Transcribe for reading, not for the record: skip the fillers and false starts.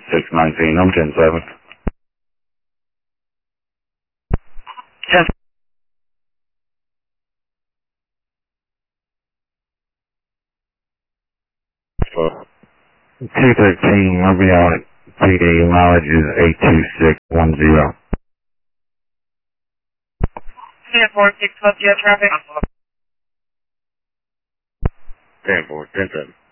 619, I'm 10-7. 10. 213, I'll be on it. PD mileage is 82610. 10-4, 6 West, you have traffic. 10-4, 10-7.